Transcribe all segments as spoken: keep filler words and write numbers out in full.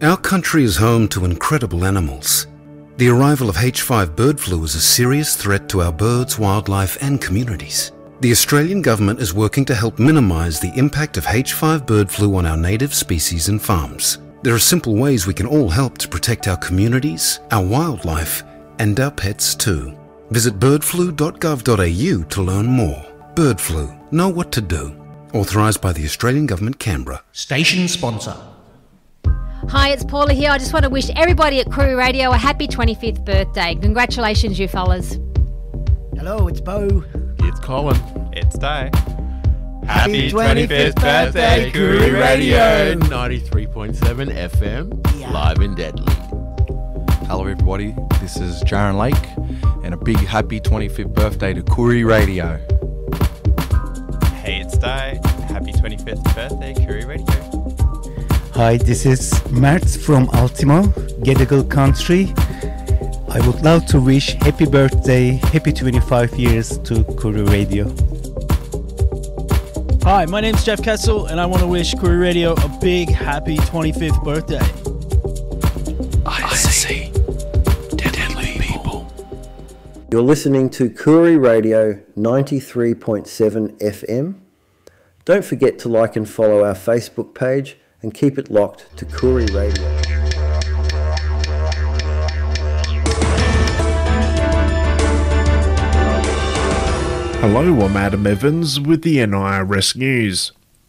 Our country is home to incredible animals. The arrival of H five bird flu is a serious threat to our birds, wildlife and communities. The Australian government is working to help minimise the impact of H five bird flu on our native species and farms. There are simple ways we can all help to protect our communities, our wildlife and our pets too. Visit bird flu dot gov dot a u to learn more. Bird flu. Know what to do. Authorised by the Australian Government, Canberra. Station sponsor. Hi, it's Paula here. I just want to wish everybody at Koori Radio a happy twenty-fifth birthday. Congratulations, you fellas. Hello, it's Bo. It's Colin. It's Day. Happy twenty-fifth birthday, Koori Radio. ninety-three point seven F M, Yeah. live and deadly. Hello everybody, this is Jaron Lake and a big happy twenty-fifth birthday to Koori Radio. Hey, it's Day. Happy twenty-fifth birthday, Koori Radio. Hi, this is Mert from Ultimo, Gadigal Country. I would love to wish happy birthday, happy twenty-five years to Koori Radio. Hi, my name's Jeff Kessel, and I want to wish Koori Radio a big, happy twenty-fifth birthday. I see deadly people. You're listening to Koori Radio ninety-three point seven F M. Don't forget to like and follow our Facebook page and keep it locked to Koori Radio. Hello, I'm Adam Evans with the N I R S News.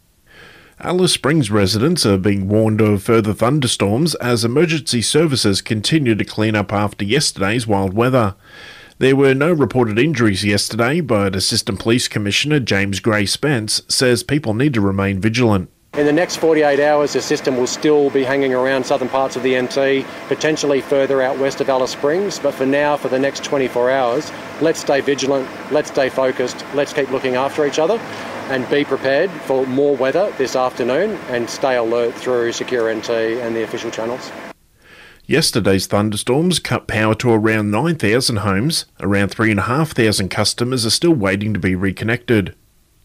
Alice Springs residents are being warned of further thunderstorms as emergency services continue to clean up after yesterday's wild weather. There were no reported injuries yesterday, but Assistant Police Commissioner James Gray Spence says people need to remain vigilant. In the next forty-eight hours, the system will still be hanging around southern parts of the N T, potentially further out west of Alice Springs. But for now, for the next twenty-four hours, let's stay vigilant, let's stay focused, let's keep looking after each other and be prepared for more weather this afternoon and stay alert through Secure N T and the official channels. Yesterday's thunderstorms cut power to around nine thousand homes. Around three thousand five hundred customers are still waiting to be reconnected.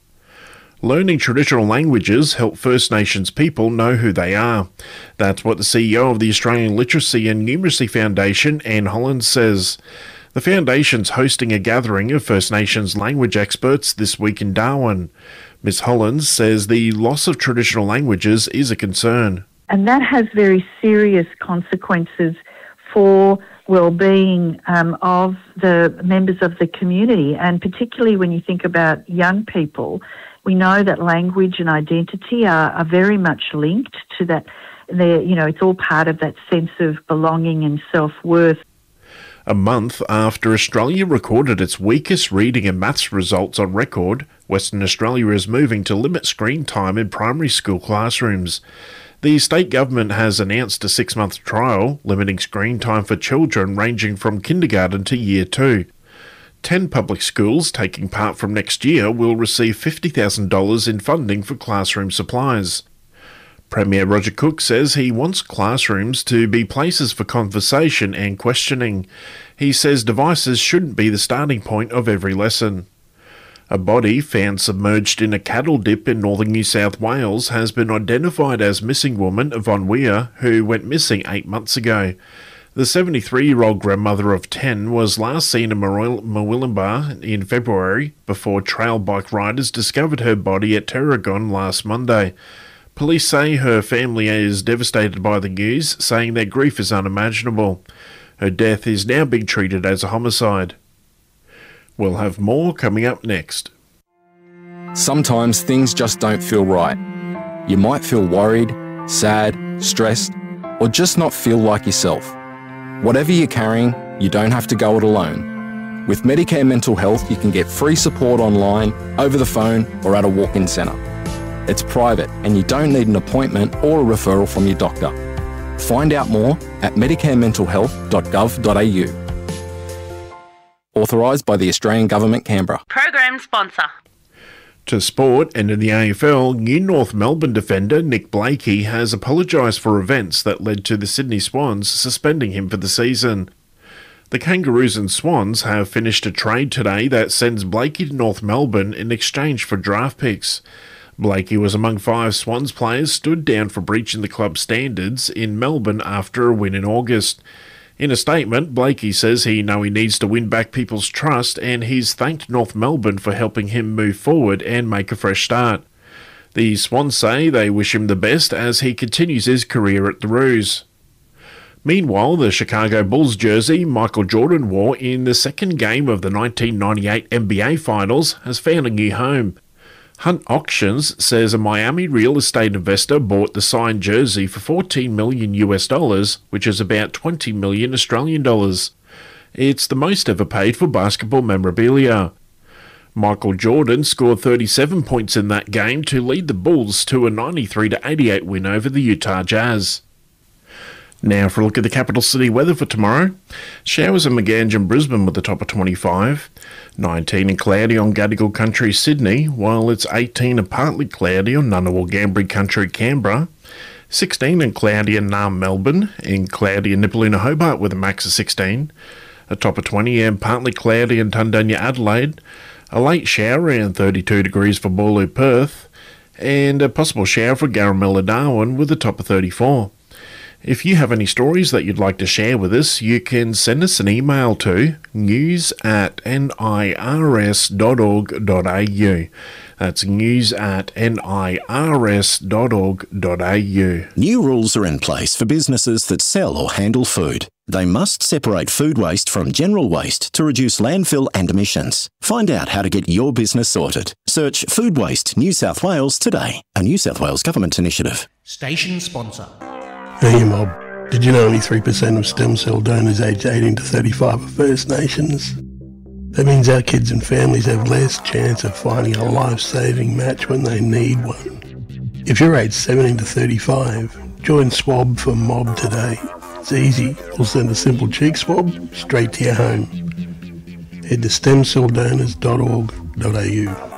Learning traditional languages help First Nations people know who they are. That's what the C E O of the Australian Literacy and Numeracy Foundation, Anne Hollands, says. The foundation's hosting a gathering of First Nations language experts this week in Darwin. Miz Hollands says the loss of traditional languages is a concern. And that has very serious consequences for well-being um, of the members of the community, and particularly when you think about young people. We know that language and identity are, are very much linked to that. They're, you know, it's all part of that sense of belonging and self-worth. A month after Australia recorded its weakest reading and maths results on record, Western Australia is moving to limit screen time in primary school classrooms. The state government has announced a six-month trial limiting screen time for children ranging from kindergarten to year two. Ten public schools taking part from next year will receive fifty thousand dollars in funding for classroom supplies. Premier Roger Cook says he wants classrooms to be places for conversation and questioning. He says devices shouldn't be the starting point of every lesson. A body found submerged in a cattle dip in northern New South Wales has been identified as missing woman Yvonne Weir, who went missing eight months ago. The seventy-three-year-old grandmother of ten was last seen in Murwillumbah in February before trail bike riders discovered her body at Tarragon last Monday. Police say her family is devastated by the news, saying their grief is unimaginable. Her death is now being treated as a homicide. We'll have more coming up next. Sometimes things just don't feel right. You might feel worried, sad, stressed, or just not feel like yourself. Whatever you're carrying, you don't have to go it alone. With Medicare Mental Health, you can get free support online, over the phone, or at a walk-in centre. It's private, and you don't need an appointment or a referral from your doctor. Find out more at medicare mental health dot gov dot a u. Authorised by the Australian Government, Canberra. Program sponsor. To sport, and in the A F L, new North Melbourne defender Nick Blakey has apologised for events that led to the Sydney Swans suspending him for the season. The Kangaroos and Swans have finished a trade today that sends Blakey to North Melbourne in exchange for draft picks. Blakey was among five Swans players stood down for breaching the club's standards in Melbourne after a win in August. In a statement, Blakey says he knows he needs to win back people's trust, and he's thanked North Melbourne for helping him move forward and make a fresh start. The Swans say they wish him the best as he continues his career at the Roos. Meanwhile, the Chicago Bulls jersey Michael Jordan wore in the second game of the nineteen ninety-eight N B A Finals has found a new home. Hunt Auctions says a Miami real estate investor bought the signed jersey for fourteen million U S dollars, which is about twenty million Australian dollars. It's the most ever paid for basketball memorabilia. Michael Jordan scored thirty-seven points in that game to lead the Bulls to a ninety-three to eighty-eight win over the Utah Jazz. Now for a look at the capital city weather for tomorrow. Showers in Maganj and Brisbane with a top of twenty-five. nineteen and cloudy on Gadigal Country, Sydney, while it's eighteen and partly cloudy on Ngunnawal Gambri Country, Canberra. sixteen and cloudy in Naarm, Melbourne, and cloudy in Nipaluna, Hobart with a max of sixteen. A top of twenty and partly cloudy in Tundunya, Adelaide. A late shower and thirty-two degrees for Boorloo, Perth. And a possible shower for Garamella, Darwin with a top of thirty-four. If you have any stories that you'd like to share with us, you can send us an email to news at nirs dot org dot a u. That's news at nirs dot org dot a u. New rules are in place for businesses that sell or handle food. They must separate food waste from general waste to reduce landfill and emissions. Find out how to get your business sorted. Search Food Waste New South Wales today, a New South Wales government initiative. Station sponsor. Hey Mob, did you know only three percent of stem cell donors aged eighteen to thirty-five are First Nations? That means our kids and families have less chance of finding a life-saving match when they need one. If you're aged seventeen to thirty-five, join Swab for Mob today. It's easy. We'll send a simple cheek swab straight to your home. Head to stem cell donors dot org dot a u.